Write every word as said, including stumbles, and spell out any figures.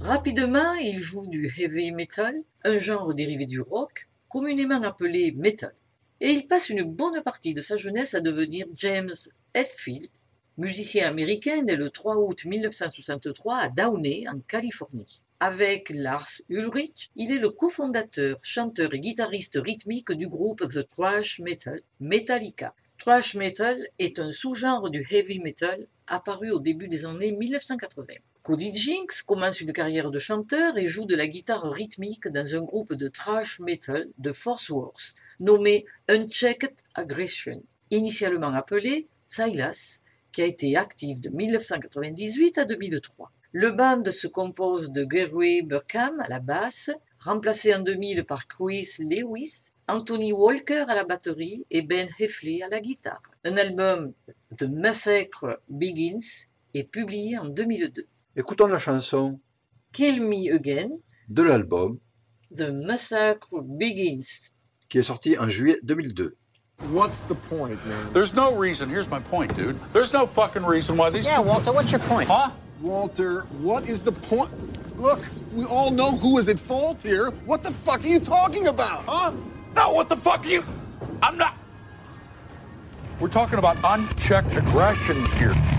Rapidement, il joue du heavy metal, un genre dérivé du rock, communément appelé metal. Et il passe une bonne partie de sa jeunesse à devenir James Hetfield, musicien américain né le trois août mille neuf cent soixante-trois à Downey, en Californie. Avec Lars Ulrich, il est le cofondateur, chanteur et guitariste rythmique du groupe The Thrash Metal, Metallica. Thrash metal est un sous-genre du heavy metal apparu au début des années mille neuf cent quatre-vingts. Cody Jinks commence une carrière de chanteur et joue de la guitare rythmique dans un groupe de thrash metal de Fort Worth, nommé Unchecked Aggression, initialement appelé Silas, qui a été actif de mille neuf cent quatre-vingt-dix-huit à deux mille trois. Le band se compose de Gary Burkham à la basse, remplacé en deux mille par Chris Lewis, Anthony Walker à la batterie et Ben Heffley à la guitare. Un album, The Massacre Begins, est publié en deux mille deux. Écoutons la chanson Kill Me Again de l'album The Massacre Begins, qui est sorti en juillet deux mille deux. What's the point, man? There's no reason. Here's my point, dude. There's no fucking reason why these. Yeah, Walter, what's your point? Huh? Walter, what is the point? Look, we all know who is at fault here. What the fuck are you talking about? Huh? No, what the fuck are you? I'm not. We're talking about unchecked aggression here.